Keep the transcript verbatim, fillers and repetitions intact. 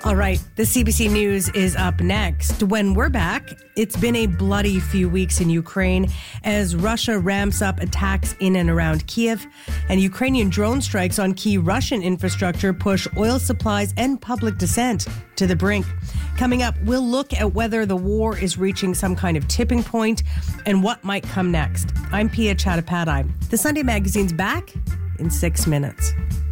All right, the C B C News is up next. When we're back, it's been a bloody few weeks in Ukraine as Russia ramps up attacks in and around Kiev, and Ukrainian drone strikes on key Russian infrastructure push oil supplies and public dissent to the brink. Coming up, we'll look at whether the war is reaching some kind of tipping point and what might come next. I'm Pia Chattopadhyay. The Sunday Magazine's back in six minutes.